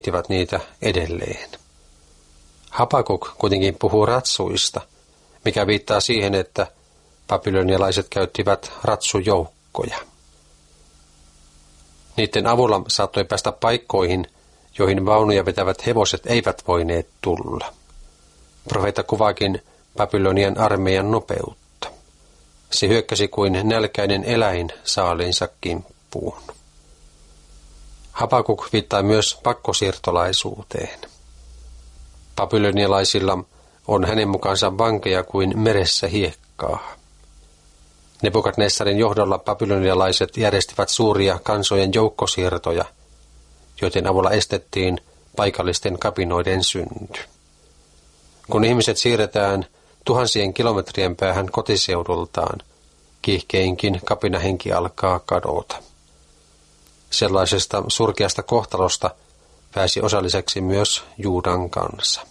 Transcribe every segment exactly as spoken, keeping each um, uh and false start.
miettivät niitä edelleen. Habakuk kuitenkin puhuu ratsuista, mikä viittaa siihen, että babylonialaiset käyttivät ratsujoukkoja. Niiden avulla saattoi päästä paikkoihin, joihin vaunuja vetävät hevoset eivät voineet tulla. Profeetta kuvaakin Babylonian armeijan nopeutta. Se hyökkäsi kuin nälkäinen eläin saaliinsa kimppuun. Habakuk viittaa myös pakkosiirtolaisuuteen. Babylonialaisilla on hänen mukaansa vankeja kuin meressä hiekkaa. Nebukadnessarin johdolla babylonialaiset järjestivät suuria kansojen joukkosiirtoja, joiden avulla estettiin paikallisten kapinoiden synty. Kun ihmiset siirretään tuhansien kilometrien päähän kotiseudultaan, kiihkeinkin kapinahenki alkaa kadota. Sellaisesta surkeasta kohtalosta pääsi osalliseksi myös Juudan kansa.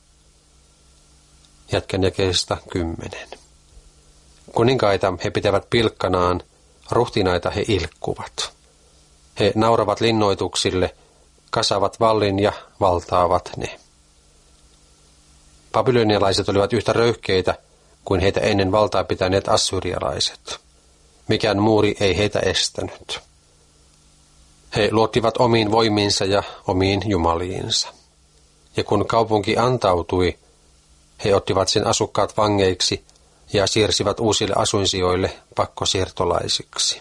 Jatkan jakeesta kymmenen. Kuninkaita he pitävät pilkkanaan, ruhtinaita he ilkkuvat. He nauravat linnoituksille, kasavat vallin ja valtaavat ne. Babylonialaiset olivat yhtä röyhkeitä kuin heitä ennen valtaa pitäneet assyrialaiset. Mikään muuri ei heitä estänyt. He luottivat omiin voimiinsa ja omiin jumaliinsa. Ja kun kaupunki antautui, he ottivat sen asukkaat vangeiksi ja siirsivät uusille asuinsijoille pakkosiirtolaisiksi.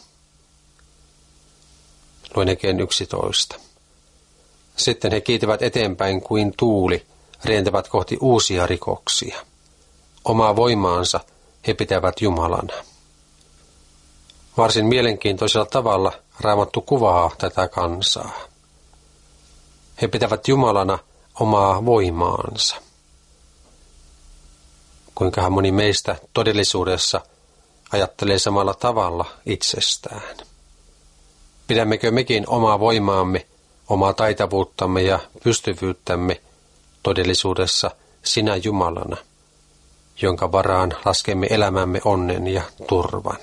Luen ekeen yksitoista. Sitten he kiitivät eteenpäin kuin tuuli, rientävät kohti uusia rikoksia. Omaa voimaansa he pitävät Jumalana. Varsin mielenkiintoisella tavalla Raamattu kuvaa tätä kansaa. He pitävät Jumalana omaa voimaansa. Kuinkahan moni meistä todellisuudessa ajattelee samalla tavalla itsestään? Pidämmekö mekin omaa voimaamme, omaa taitavuuttamme ja pystyvyyttämme todellisuudessa sinä Jumalana, jonka varaan laskemme elämämme onnen ja turvan?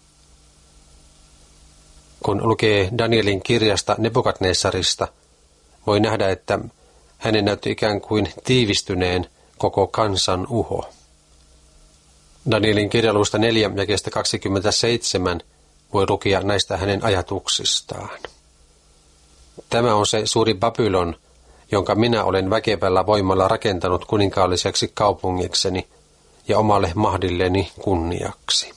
Kun lukee Danielin kirjasta Nebukadnessarista, voi nähdä, että hänen näytti ikään kuin tiivistyneen koko kansan uho. Danielin kirjaluvusta neljä jakeesta kaksikymmentäseitsemän voi lukea näistä hänen ajatuksistaan. Tämä on se suuri Babylon, jonka minä olen väkevällä voimalla rakentanut kuninkaalliseksi kaupungikseni ja omalle mahdilleni kunniaksi.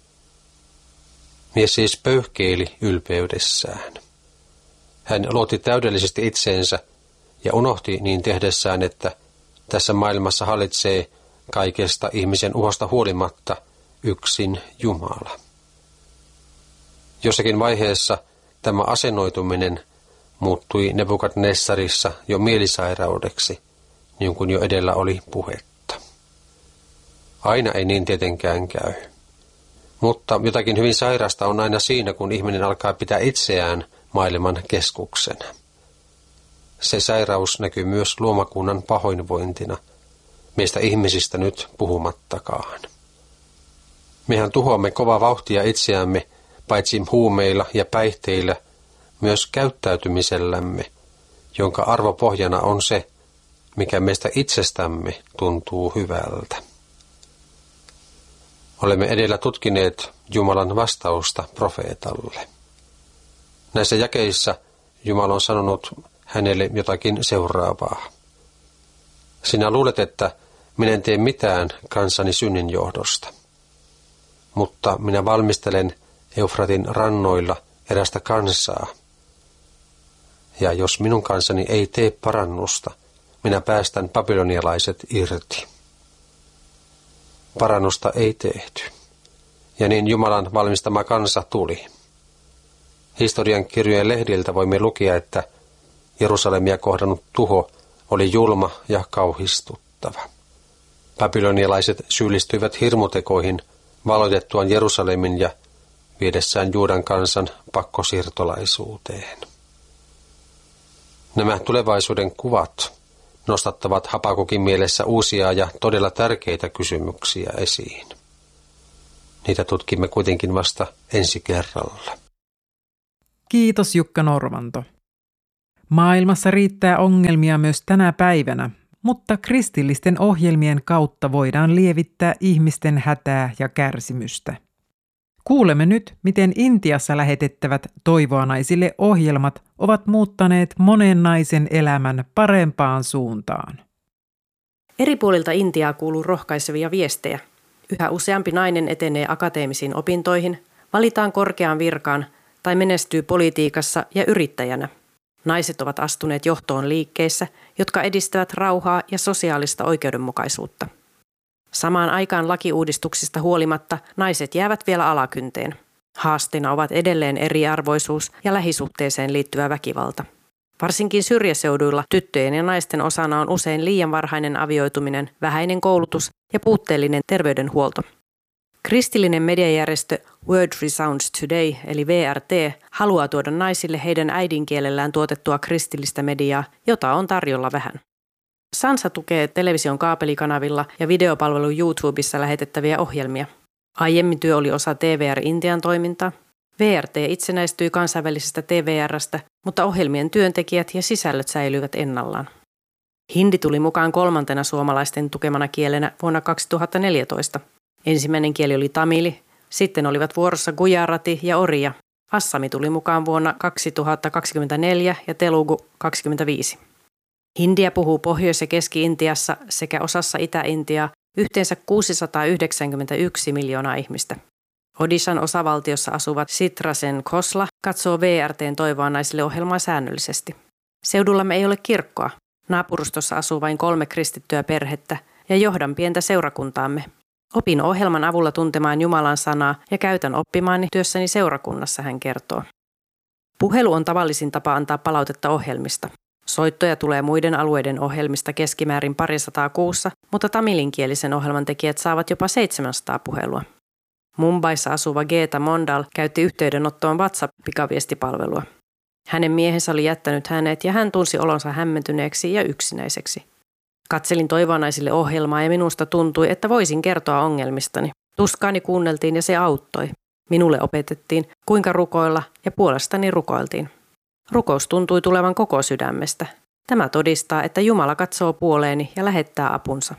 Mies siis pöyhkeili ylpeydessään. Hän luotti täydellisesti itseensä ja unohti niin tehdessään, että tässä maailmassa hallitsee kaikesta ihmisen uhosta huolimatta yksin Jumala. Jossakin vaiheessa tämä asennoituminen muuttui Nebukadnessarissa jo mielisairaudeksi, niin kuin jo edellä oli puhetta. Aina ei niin tietenkään käy. Mutta jotakin hyvin sairasta on aina siinä, kun ihminen alkaa pitää itseään maailman keskuksena. Se sairaus näkyy myös luomakunnan pahoinvointina, meistä ihmisistä nyt puhumattakaan. Mehän tuhoamme kovaa vauhtia itseämme, paitsi huumeilla ja päihteillä, myös käyttäytymisellämme, jonka arvopohjana on se, mikä meistä itsestämme tuntuu hyvältä. Olemme edellä tutkineet Jumalan vastausta profeetalle. Näissä jakeissa Jumala on sanonut hänelle jotakin seuraavaa. Sinä luulet, että minä en tee mitään kansani synnin johdosta, mutta minä valmistelen Eufratin rannoilla erästä kansaa. Ja jos minun kansani ei tee parannusta, minä päästän babylonialaiset irti. Parannusta ei tehty, ja niin Jumalan valmistama kansa tuli. Historian kirjojen lehdiltä voimme lukea, että Jerusalemia kohdannut tuho oli julma ja kauhistuttava. Babylonialaiset syyllistyivät hirmutekoihin valotettuaan Jerusalemin ja viedessään Juudan kansan pakkosiirtolaisuuteen. Nämä tulevaisuuden kuvat nostattavat Habakukin mielessä uusia ja todella tärkeitä kysymyksiä esiin. Niitä tutkimme kuitenkin vasta ensi kerralla. Kiitos Jukka Norvanto. Maailmassa riittää ongelmia myös tänä päivänä, mutta kristillisten ohjelmien kautta voidaan lievittää ihmisten hätää ja kärsimystä. Kuulemme nyt, miten Intiassa lähetettävät Toivoa naisille -ohjelmat ovat muuttaneet monen naisen elämän parempaan suuntaan. Eri puolilta Intiaa kuuluu rohkaisevia viestejä. Yhä useampi nainen etenee akateemisiin opintoihin, valitaan korkeaan virkaan tai menestyy politiikassa ja yrittäjänä. Naiset ovat astuneet johtoon liikkeissä, jotka edistävät rauhaa ja sosiaalista oikeudenmukaisuutta. Samaan aikaan lakiuudistuksista huolimatta naiset jäävät vielä alakynteen. Haasteena ovat edelleen eriarvoisuus ja lähisuhteeseen liittyvä väkivalta. Varsinkin syrjäseuduilla tyttöjen ja naisten osana on usein liian varhainen avioituminen, vähäinen koulutus ja puutteellinen terveydenhuolto. Kristillinen mediajärjestö Word Resounds Today eli W R T haluaa tuoda naisille heidän äidinkielellään tuotettua kristillistä mediaa, jota on tarjolla vähän. Sansa tukee television kaapelikanavilla ja videopalvelu YouTubessa lähetettäviä ohjelmia. Aiemmin työ oli osa T V R Intian toimintaa. V R T itsenäistyi kansainvälisestä T V R:stä, mutta ohjelmien työntekijät ja sisällöt säilyivät ennallaan. Hindi tuli mukaan kolmantena suomalaisten tukemana kielenä vuonna kaksituhattaneljätoista. Ensimmäinen kieli oli tamili, sitten olivat vuorossa gujarati ja oria. Assami tuli mukaan vuonna kaksituhattakaksikymmentäneljä ja telugu kaksikymmentäviisi. Hindiä puhuu Pohjois- ja Keski-Intiassa sekä osassa Itä-Intiaa yhteensä kuusisataayhdeksänkymmentäyksi miljoonaa ihmistä. Odishan osavaltiossa asuva Sitrasen Khosla katsoo V R T:n Toivoa naisille -ohjelmaa säännöllisesti. Seudullamme ei ole kirkkoa. Naapurustossa asuu vain kolme kristittyä perhettä ja johdan pientä seurakuntaamme. Opin ohjelman avulla tuntemaan Jumalan sanaa ja käytän oppimaani työssäni seurakunnassa, hän kertoo. Puhelu on tavallisin tapa antaa palautetta ohjelmista. Soittoja tulee muiden alueiden ohjelmista keskimäärin parisataa kuussa, mutta tamilinkielisen ohjelman tekijät saavat jopa seitsemänsataa puhelua. Mumbaissa asuva Geeta Mondal käytti yhteydenottoon WhatsApp-pikaviestipalvelua. Hänen miehensä oli jättänyt hänet ja hän tunsi olonsa hämmentyneeksi ja yksinäiseksi. Katselin Toivoa naisille -ohjelmaa ja minusta tuntui, että voisin kertoa ongelmistani. Tuskaani kuunneltiin ja se auttoi. Minulle opetettiin, kuinka rukoilla ja puolestani rukoiltiin. Rukous tuntui tulevan koko sydämestä. Tämä todistaa, että Jumala katsoo puoleeni ja lähettää apunsa.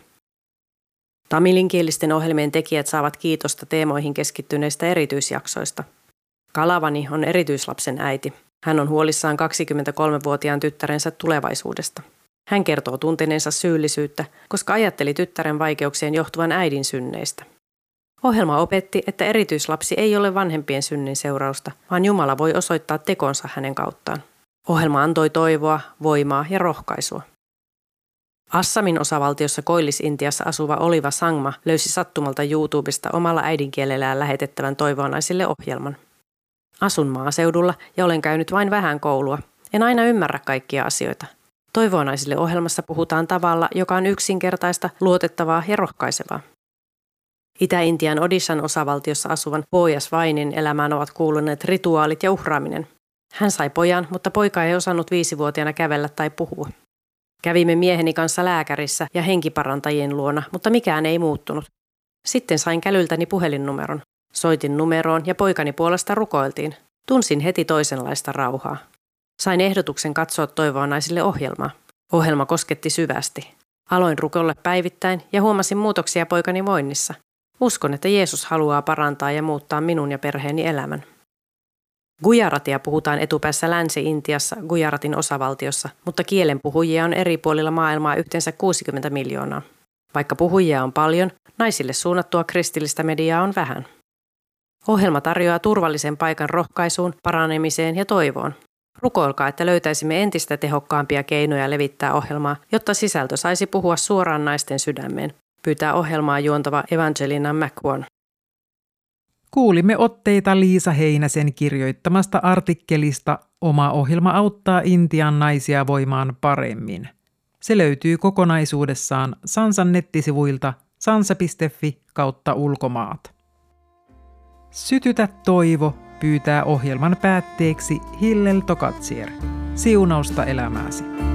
Tamilinkielisten ohjelmien tekijät saavat kiitosta teemoihin keskittyneistä erityisjaksoista. Kalavani on erityislapsen äiti. Hän on huolissaan kaksikymmentäkolmevuotiaan tyttärensä tulevaisuudesta. Hän kertoo tunteneensa syyllisyyttä, koska ajatteli tyttären vaikeuksien johtuvan äidin synneistä. Ohjelma opetti, että erityislapsi ei ole vanhempien synnin seurausta, vaan Jumala voi osoittaa tekonsa hänen kauttaan. Ohjelma antoi toivoa, voimaa ja rohkaisua. Assamin osavaltiossa Koillis-Intiassa asuva Oliva Sangma löysi sattumalta YouTubesta omalla äidinkielellään lähetettävän Toivoa naisille -ohjelman. Asun maaseudulla ja olen käynyt vain vähän koulua. En aina ymmärrä kaikkia asioita. Toivoa naisille -ohjelmassa puhutaan tavalla, joka on yksinkertaista, luotettavaa ja rohkaisevaa. Itä-Intian Odishan osavaltiossa asuvan Bojas Vainin elämään ovat kuuluneet rituaalit ja uhraaminen. Hän sai pojan, mutta poika ei osannut viisivuotiaana kävellä tai puhua. Kävimme mieheni kanssa lääkärissä ja henkiparantajien luona, mutta mikään ei muuttunut. Sitten sain kälyltäni puhelinnumeron. Soitin numeroon ja poikani puolesta rukoiltiin. Tunsin heti toisenlaista rauhaa. Sain ehdotuksen katsoa Toivoa naisille -ohjelmaa. Ohjelma kosketti syvästi. Aloin rukoilla päivittäin ja huomasin muutoksia poikani voinnissa. Uskon, että Jeesus haluaa parantaa ja muuttaa minun ja perheeni elämän. Gujaratia puhutaan etupäässä Länsi-Intiassa Gujaratin osavaltiossa, mutta kielen puhujia on eri puolilla maailmaa yhteensä kuusikymmentä miljoonaa. Vaikka puhujia on paljon, naisille suunnattua kristillistä mediaa on vähän. Ohjelma tarjoaa turvallisen paikan rohkaisuun, paranemiseen ja toivoon. Rukoilkaa, että löytäisimme entistä tehokkaampia keinoja levittää ohjelmaa, jotta sisältö saisi puhua suoraan naisten sydämeen, pyytää ohjelmaa juontava Evangelina McWon. Kuulimme otteita Liisa Heinäsen kirjoittamasta artikkelista Oma ohjelma auttaa Intian naisia voimaan paremmin. Se löytyy kokonaisuudessaan Sansan nettisivuilta sansa piste fi kautta ulkomaat. Sytytä toivo pyytää ohjelman päätteeksi Hillel Tokatsier. Siunausta elämääsi.